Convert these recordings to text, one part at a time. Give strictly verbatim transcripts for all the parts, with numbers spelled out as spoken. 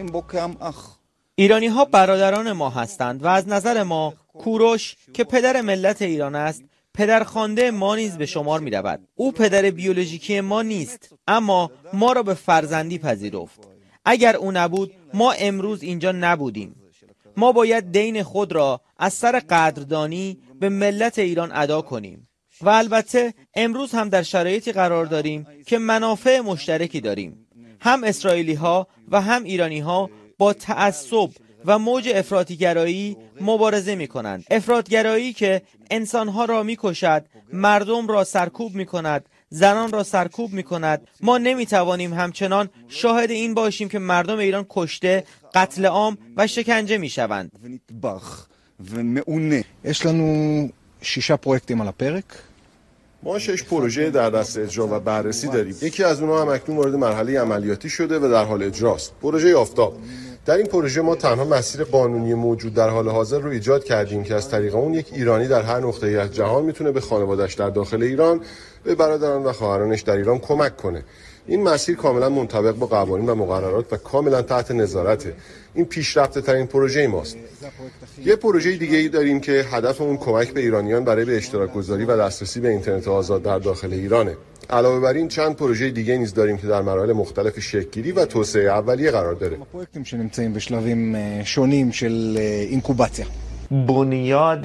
ایرانی ها برادران ما هستند و از نظر ما کوروش که پدر ملت ایران است پدرخوانده ما نیز به شمار می رود. او پدر بیولوژیکی ما نیست، اما ما را به فرزندی پذیرفت. اگر او نبود ما امروز اینجا نبودیم. ما باید دین خود را از سر قدردانی به ملت ایران ادا کنیم و البته امروز هم در شرایطی قرار داریم که منافع مشترکی داریم. هم اسرائیلی ها و هم ایرانی ها با تعصب و موج افراطی‌گرایی مبارزه می کنند. افراط‌گرایی که انسانها را می کشد، مردم را سرکوب می کند، زنان را سرکوب می کند. ما نمی توانیم همچنان شاهد این باشیم که مردم ایران کشته، قتل عام و شکنجه می شوند. יש לנו שישה פרויקטים על הפרק. ما شش پروژه در دست اجرا و بررسی داریم. یکی از اونها هم اکنون وارد مرحله عملیاتی شده و در حال اجراست. پروژه آفتاب. در این پروژه ما تنها مسیر قانونی موجود در حال حاضر رو ایجاد کردیم که از طریق اون یک ایرانی در هر نقطه‌ای از جهان میتونه به خانواده‌اش در داخل ایران، به برادران و خواهرانش در ایران کمک کنه. این مسیر کاملا منطبق با قوانین و مقررات و کاملا تحت نظارته. این پیشرفته ترین پروژه ماست. یه پروژه دیگه ای داریم که هدف اون کمک به ایرانیان برای به اشتراک گذاری و دسترسی به اینترنت آزاد در داخل ایرانه. علاوه بر این چند پروژه دیگه نیز داریم که در مراحل مختلف شکل‌گیری و توسعه اولیه قرار داره. پروژه‌ای که نמצאים בשלבים שונים של אינקובציה. بنیاد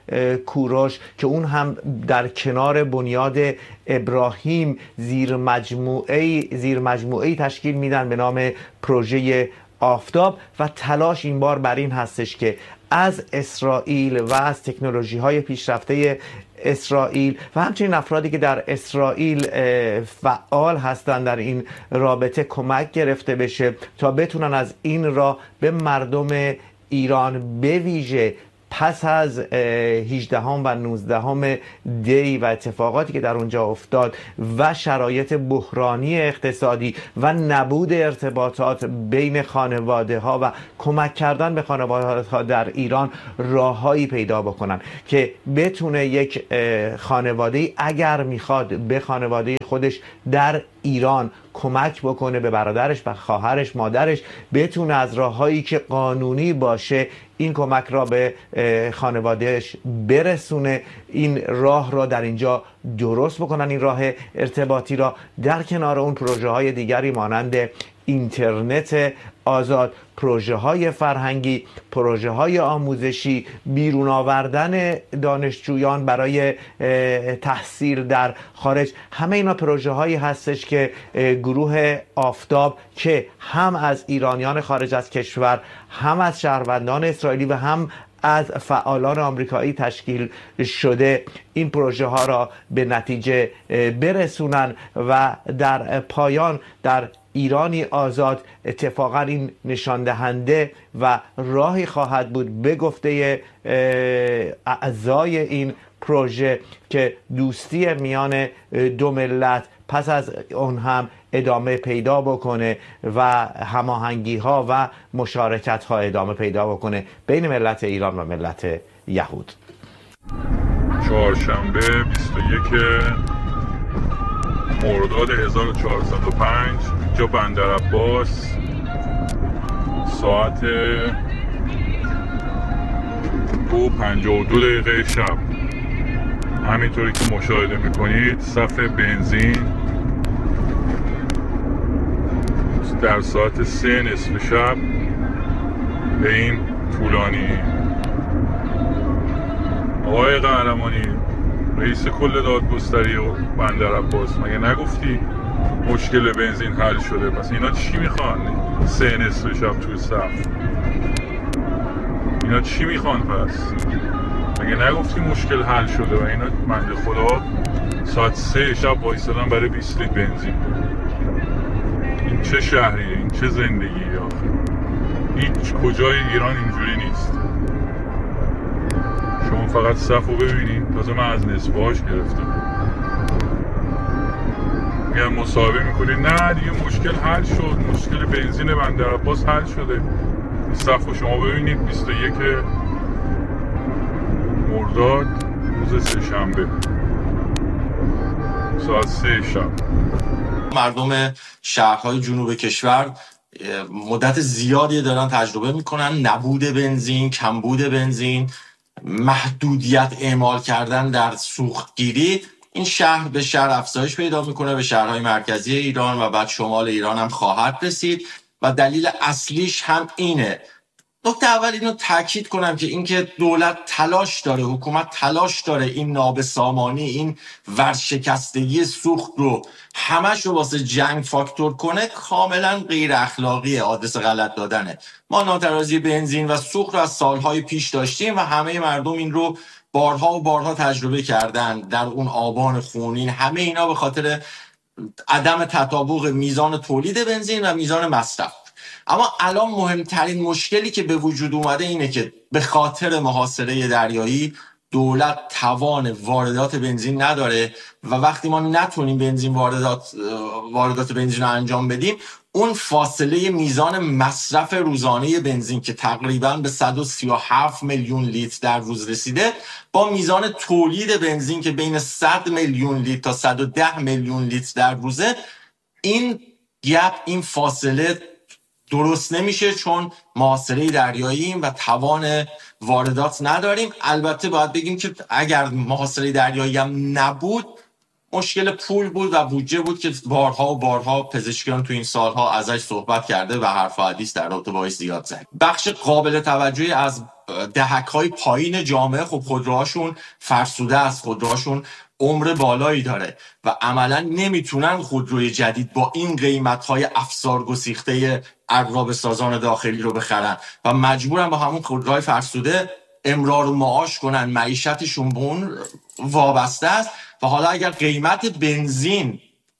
کوروش که اون هم در کنار بنیاد ابراهیم زیر مجموعه زیر مجموعه تشکیل میدن به نام پروژه آفتاب و تلاش این بار بر این هستش که از اسرائیل و از تکنولوژی های پیشرفته اسرائیل و همچنین افرادی که در اسرائیل فعال هستند در این رابطه کمک گرفته بشه تا بتونن از این راه به مردم ایران به ویژه پس از هجدهم و نوزدهم دی و اتفاقاتی که در اونجا افتاد و شرایط بحرانی اقتصادی و نبود ارتباطات بین خانواده ها و کمک کردن به خانواده ها در ایران راههایی پیدا بکنن که بتونه یک خانواده اگر میخواد به خانواده خودش در ایران کمک بکنه، به برادرش و خواهرش، مادرش، بتونه از راههایی که قانونی باشه این کمک را به خانوادهش برسونه، این راه را در اینجا درست بکنن، این راه ارتباطی را در کنار اون پروژه های دیگری مانند اینترنت آزاد، پروژه های فرهنگی، پروژه های آموزشی، بیرون آوردن دانشجویان برای تحصیل در خارج، همه اینا پروژه هایی هستش که گروه آفتاب که هم از ایرانیان خارج از کشور، هم از شهروندان اسرائیلی و هم از فعالان آمریکایی تشکیل شده این پروژه ها را به نتیجه برسونن و در پایان در ایرانی آزاد اتفاقا این نشان دهنده و راهی خواهد بود به گفته اعضای این پروژه که دوستی میان دو ملت پس از اون هم ادامه پیدا بکنه و هماهنگی ها و مشارکت ها ادامه پیدا بکنه بین ملت ایران و ملت یهود. چهارشنبه بیست و یک مرداد هزار و چهارصد و پنج اینجا بندر عباس ساعت دو و پنجاه و دو دقیقه شب، همینطوری که مشاهده میکنید صف بنزین در ساعت سه نصف شب به این طولانی. آقای قهرمانی رئیس کل دادگستری بندر عباس، مگه نگفتی مشکل بنزین حل شده؟ پس اینا چی میخوان سه نصف شب توی صف؟ اینا چی میخوان پس؟ مگه نگفتی مشکل حل شده و اینا بنده خدا ساعت سه شب وایسادن برای بیست لیتر بنزین؟ این چه شهریه؟ این چه زندگیه آخه؟ هیچ کجای ایران اینجوری نیست. شما فقط صف رو ببینید. تازه من از نصفهاش گرفتم. میگن مصاحبه میکنید نه دیگه مشکل حل شد، مشکل بنزین بندر عباس حل شده. صف رو شما ببینید بیست و یک مرداد روز سه شنبه ساعت سه شب. مردم شهرهای جنوب کشور مدت زیادی دارن تجربه میکنن نبود بنزین، کمبود بنزین، محدودیت اعمال کردن در سوختگیری. این شهر به شهر افزایش پیدا میکنه، به شهرهای مرکزی ایران و بعد شمال ایران هم خواهد رسید و دلیل اصلیش هم اینه. نکته اول اینو تاکید کنم که اینکه دولت تلاش داره، حکومت تلاش داره این نابسامانی، این ورشکستگی سوخت رو همش رو واسه جنگ فاکتور کنه، کاملا غیر اخلاقیه، آدرس غلط دادنه. ما ناترازی بنزین و سوخت رو از سالهای پیش داشتیم و همه مردم این رو بارها و بارها تجربه کردن در اون آبان خونین. همه اینا به خاطر عدم تطابق میزان تولید بنزین و میزان مصرف. اما الان مهمترین مشکلی که به وجود اومده اینه که به خاطر محاصره دریایی دولت توان واردات بنزین نداره و وقتی ما نتونیم بنزین واردات واردات بنزین رو انجام بدیم، اون فاصله میزان مصرف روزانه بنزین که تقریبا به صد و سی و هفت میلیون لیتر در روز رسیده با میزان تولید بنزین که بین صد میلیون لیتر تا صد و ده میلیون لیتر در روزه، این گپ، این فاصله درست نمیشه چون محاصره دریاییم و توان واردات نداریم. البته باید بگیم که اگر محاصره دریایی هم نبود، مشکل پول بود و بودجه بود که بارها و بارها پزشکیان تو این سالها ازش صحبت کرده و حرف و حدیث در رابطه باهاش زیاد زد. بخش قابل توجهی از دهک‌های پایین جامعه خب خودروهاشون فرسوده است، خودروهاشون عمر بالایی داره و عملا نمیتونن خودروی جدید با این قیمت‌های افسار گسیخته ارباب سازان داخلی رو بخرن و مجبورن با همون خودروهای فرسوده امرار و معاش کنن. معیشتشون به اون وابسته است و حالا اگر قیمت بنزین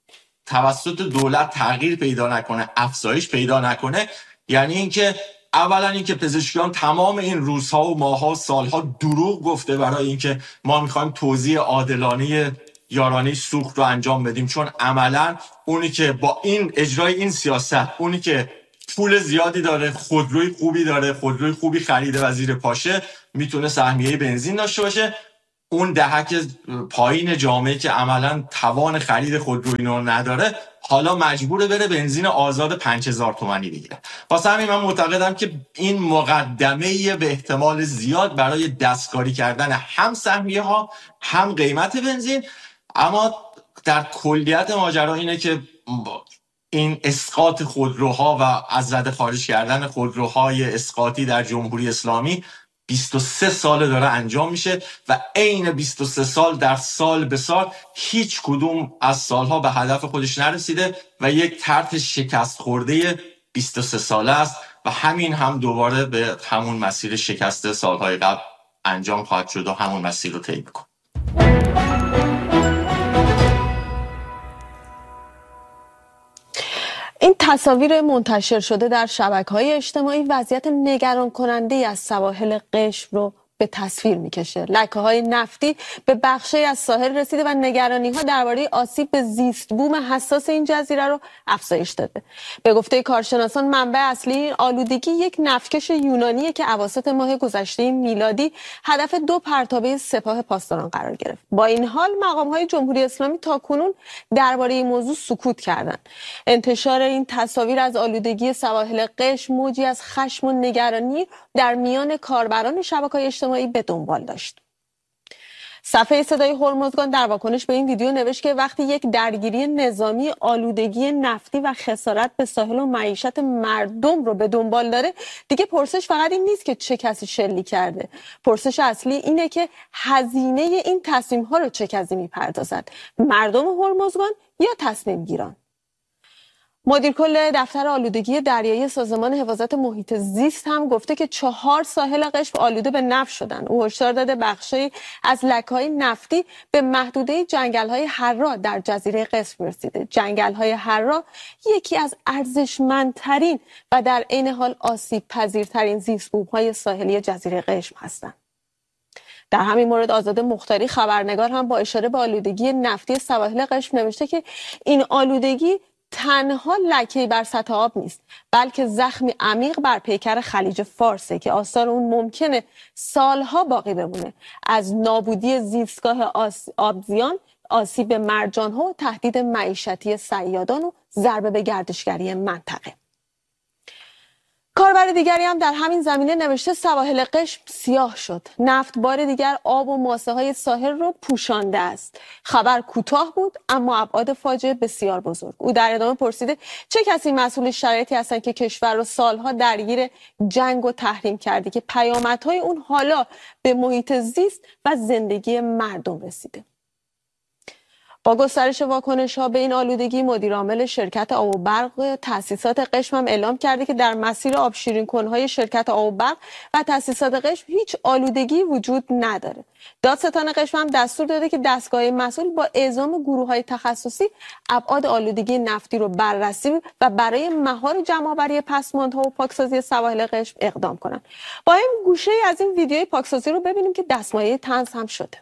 توسط دولت تغییر پیدا نکنه، افزایش پیدا نکنه، یعنی اینکه اولا اینکه پزشکیان تمام این روزها و ماهها و سالها دروغ گفته برای اینکه ما میخوایم توزیع عادلانه یارانه سوخت رو انجام بدیم، چون عملا اونی که با این اجرای این سیاست، اونی که پول زیادی داره، خودروی خوبی داره، خودروی خوبی خریده و زیر پاشه، میتونه سهمیه بنزین داشته باشه. اون دهک پایین جامعه که عملا توان خرید خودروی اینو نداره، حالا مجبوره بره بنزین آزاد پنج هزار تومانی بگیره. واسه همین من معتقدم که این مقدمه به احتمال زیاد برای دستکاری کردن هم سهمیه ها هم قیمت بنزین. اما در کلیت ماجرا اینه که این اسقاط خودروها و از رده خارج کردن خودروهای اسقاطی در جمهوری اسلامی بیست و سه سال داره انجام میشه و عین بیست و سه سال در سال به سال هیچ کدوم از سالها به هدف خودش نرسیده و یک طرح شکست خورده بیست و سه ساله است و همین هم دوباره به همون مسیر شکست سالهای قبل انجام خواهد شد و همون مسیر رو طی می‌کنه. این تصاویر منتشر شده در شبکه‌های اجتماعی وضعیت نگران کننده از سواحل قشم رو به تصویر میکشه. لکه‌های نفتی به بخشی از ساحل رسیده و نگرانی‌ها درباره آسیب به زیست بوم حساس این جزیره رو افزایش داده. به گفته کارشناسان منبع اصلی این آلودگی یک نفتکش یونانیه که اواسط ماه گذشته میلادی هدف دو پرتابه سپاه پاسداران قرار گرفت. با این حال مقام‌های جمهوری اسلامی تاکنون درباره این موضوع سکوت کردند. انتشار این تصاویر از آلودگی سواحل قشم موجی از خشم و نگرانی در میان کاربران شبکه‌های اجتماعی به دنبال داشت. صفحه صدای هرمزگان در واکنش به این ویدیو نوشت که وقتی یک درگیری نظامی آلودگی نفتی و خسارت به ساحل و معیشت مردم رو به دنبال داره، دیگه پرسش فقط این نیست که چه کسی شلیک کرده. پرسش اصلی اینه که هزینه این تصمیم‌ها رو چه کسی میپردازد؟ مردم هرمزگان یا تصمیم گیران؟ مدیر کل دفتر آلودگی دریایی سازمان حفاظت محیط زیست هم گفته که چهار ساحل قشم آلوده به نفت شدن. او هشدار داده بخشی از لکه‌های نفتی به محدوده جنگل‌های حرا در جزیره قشم رسیده. جنگل‌های حرا یکی از ارزشمندترین و در عین حال آسیب پذیرترین زیست‌بوم‌های ساحلی جزیره قشم هستند. در همین مورد آزاده مختاری خبرنگار هم با اشاره به آلودگی نفتی سواحل قشم نوشته که این آلودگی تنها لکه‌ای بر سطح آب نیست، بلکه زخمی عمیق بر پیکر خلیج فارسه که آثار اون ممکنه سالها باقی بمونه. از نابودی زیستگاه آبزیان، آسیب مرجان‌ها و تهدید معیشتی صیادان و ضربه به گردشگری منطقه. خبر دیگری هم در همین زمینه نوشته سواحل قشم سیاه شد. نفت بار دیگر آب و ماسه های ساحل رو پوشانده است. خبر کوتاه بود اما ابعاد فاجعه بسیار بزرگ. او در ادامه پرسیده چه کسی مسئول شرایطی هستند که کشور رو سالها درگیر جنگ و تحریم کرده که پیامدهای اون حالا به محیط زیست و زندگی مردم رسیده. با گسترش واکنش‌ها به این آلودگی، مدیر عامل شرکت آب و برق تأسیسات قشم هم اعلام کرده که در مسیر آب شیرین کن‌های شرکت آب و برق و تأسیسات قشم هیچ آلودگی وجود نداره. دادستان قشم هم دستور داده که دستگاه مسئول با اعزام گروه‌های تخصصی ابعاد آلودگی نفتی رو بررسی و برای مهار جمع‌آوری پسماندها و پاکسازی سواحل قشم اقدام کنند. با این گوشه‌ای از این ویدیوی پاکسازی رو ببینیم که دستمایه طنز هم شده.